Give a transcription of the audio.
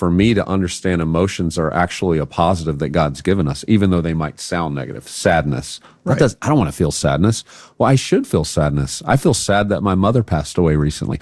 for me to understand emotions are actually a positive that God's given us, even though they might sound negative. Sadness. Right. I don't want to feel sadness. Well, I should feel sadness. I feel sad that my mother passed away recently.